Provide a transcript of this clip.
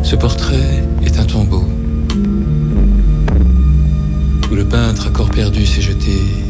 Ce portrait est un tombeau où le peintre à corps perdu s'est jeté